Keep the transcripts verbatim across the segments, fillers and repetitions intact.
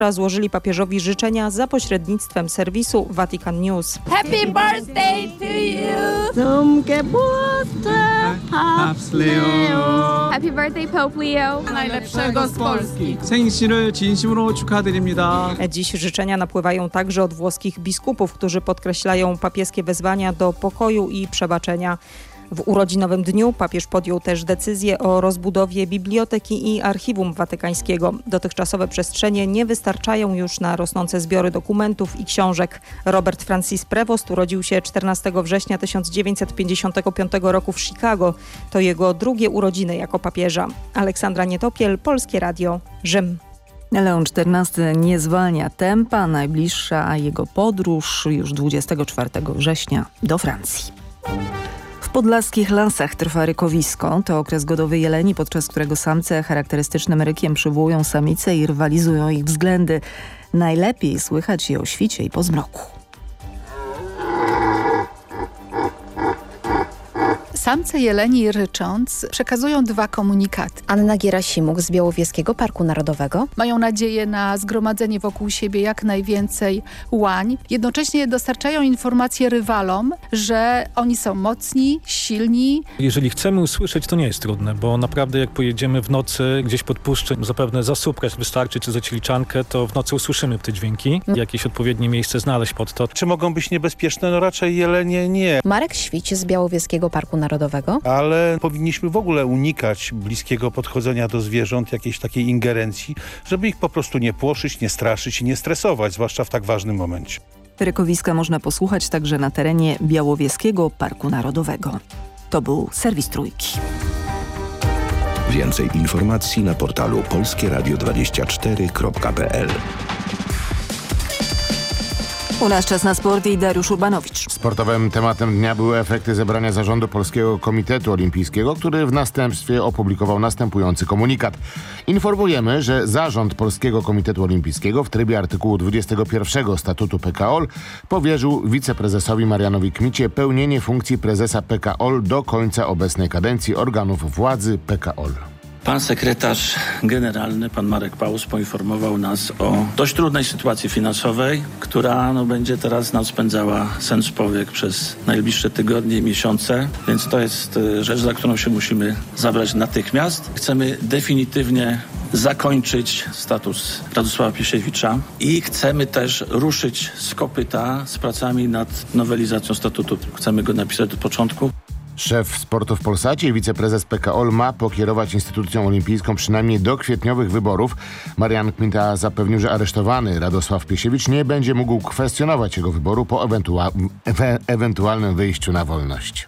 złożyli papieżowi życzenia za pośrednictwem serwisu Vatican News. Happy birthday to you! Happy birthday, Pope Leo! Najlepszego z Polski! 생신을 진심으로 축하드립니다. Dziś życzenia napływają także od włoskich biskupów, którzy podkreślają papieskie wezwania do pokoju i przebaczenia. W urodzinowym dniu papież podjął też decyzję o rozbudowie biblioteki i archiwum watykańskiego. Dotychczasowe przestrzenie nie wystarczają już na rosnące zbiory dokumentów i książek. Robert Francis Prevost urodził się czternastego września tysiąc dziewięćset pięćdziesiątego piątego roku w Chicago. To jego drugie urodziny jako papieża. Aleksandra Nietopiel, Polskie Radio, Rzym. Leon czternasty nie zwalnia tempa. Najbliższa jego podróż już dwudziestego czwartego września do Francji. W podlaskich lasach trwa rykowisko. To okres godowy jeleni, podczas którego samce charakterystycznym rykiem przywołują samice i rywalizują ich względy. Najlepiej słychać je o świcie i po zmroku. Samce jeleni rycząc przekazują dwa komunikaty. Anna Gierasimuk z Białowieskiego Parku Narodowego. Mają nadzieję na zgromadzenie wokół siebie jak najwięcej łań. Jednocześnie dostarczają informacje rywalom, że oni są mocni, silni. Jeżeli chcemy usłyszeć, to nie jest trudne, bo naprawdę jak pojedziemy w nocy gdzieś pod puszczę, zapewne zasupkać wystarczy, czy zaćliczankę, to w nocy usłyszymy te dźwięki. Jakieś odpowiednie miejsce znaleźć pod to. Czy mogą być niebezpieczne? No raczej jelenie nie. Marek Świć z Białowieskiego Parku Narodowego. Ale powinniśmy w ogóle unikać bliskiego podchodzenia do zwierząt, jakiejś takiej ingerencji, żeby ich po prostu nie płoszyć, nie straszyć i nie stresować, zwłaszcza w tak ważnym momencie. Rykowiska można posłuchać także na terenie Białowieskiego Parku Narodowego. To był serwis Trójki. Więcej informacji na portalu polskie radio dwadzieścia cztery kropka p l. U nas czas na sport i Dariusz Urbanowicz. Sportowym tematem dnia były efekty zebrania zarządu Polskiego Komitetu Olimpijskiego, który w następstwie opublikował następujący komunikat. Informujemy, że zarząd Polskiego Komitetu Olimpijskiego w trybie artykułu dwudziestego pierwszego Statutu P K O L powierzył wiceprezesowi Marianowi Kmicie pełnienie funkcji prezesa P K O L do końca obecnej kadencji organów władzy P K O L. Pan sekretarz generalny, pan Marek Paus, poinformował nas o dość trudnej sytuacji finansowej, która no, będzie teraz nam spędzała sen z powiek przez najbliższe tygodnie i miesiące, więc to jest rzecz, za którą się musimy zabrać natychmiast. Chcemy definitywnie zakończyć status Radosława Piesiewicza i chcemy też ruszyć z kopyta z pracami nad nowelizacją statutu. Chcemy go napisać od początku. Szef sportu w Polsacie i wiceprezes P K O L ma pokierować instytucją olimpijską przynajmniej do kwietniowych wyborów. Marian Kmita zapewnił, że aresztowany Radosław Piesiewicz nie będzie mógł kwestionować jego wyboru po ewentua- e- ewentualnym wyjściu na wolność.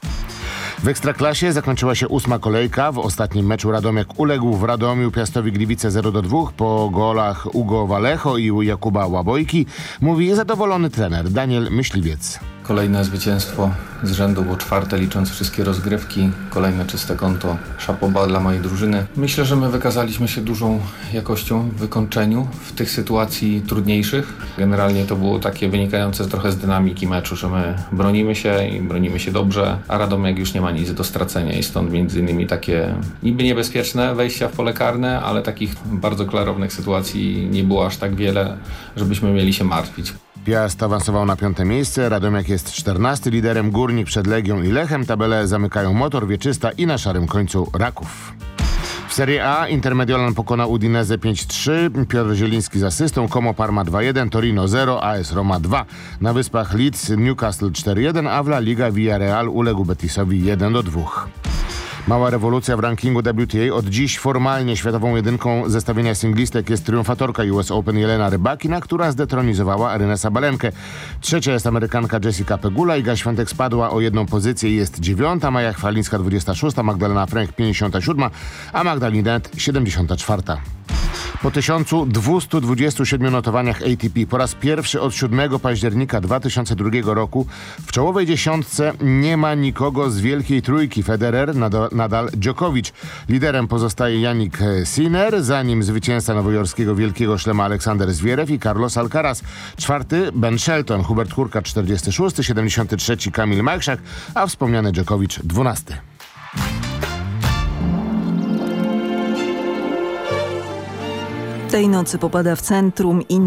W Ekstraklasie zakończyła się ósma kolejka. W ostatnim meczu Radomiak uległ w Radomiu Piastowi Gliwice zero do dwóch po golach Ugo Vallejo i Jakuba Łabojki. Mówi zadowolony trener Daniel Myśliwiec. Kolejne zwycięstwo z rzędu, bo czwarte licząc wszystkie rozgrywki. Kolejne czyste konto. Szapoba dla mojej drużyny. Myślę, że my wykazaliśmy się dużą jakością w wykończeniu w tych sytuacji trudniejszych. Generalnie to było takie wynikające trochę z dynamiki meczu, że my bronimy się i bronimy się dobrze, a Radomiak już nie ma nic do stracenia i stąd między innymi takie niby niebezpieczne wejścia w pole karne, ale takich bardzo klarownych sytuacji nie było aż tak wiele, żebyśmy mieli się martwić. Piast awansował na piąte miejsce, Radomiak jest czternasty liderem, Górnik przed Legią i Lechem. Tabelę zamykają Motor, Wieczysta i na szarym końcu Raków. W Serie A Intermediolan pokonał Udinese pięć trzy, Piotr Zieliński z asystą, Como Parma dwa jeden, Torino zero, A S Roma dwa. Na Wyspach Leeds Newcastle cztery jeden, a w La Liga Villarreal uległ Betisowi jeden do dwóch. Mała rewolucja w rankingu W T A. Od dziś formalnie światową jedynką zestawienia singlistek jest triumfatorka U S Open Jelena Rybakina, która zdetronizowała Arynę Sabalenkę. Trzecia jest Amerykanka Jessica Pegula. Iga Świątek spadła o jedną pozycję i jest dziewiąta. Maja Chwalińska dwudziesta szósta, Magdalena Frank pięćdziesiąta siódma, a Magda Linet siedemdziesiąta czwarta. Po tysiącu dwustu dwudziestu siedmiu notowaniach A T P po raz pierwszy od siódmego października dwa tysiące drugiego roku w czołowej dziesiątce nie ma nikogo z wielkiej trójki. Federer, Nadal, Djokovic. Liderem pozostaje Jannik Sinner, za nim zwycięzca nowojorskiego Wielkiego Szlema Aleksander Zwierew i Carlos Alcaraz. Czwarty Ben Shelton, Hubert Hurka czterdziesty szósty, siedemdziesiąty trzeci Kamil Majchrzak, a wspomniany Djokovic dwunasty. Tej nocy popada w centrum i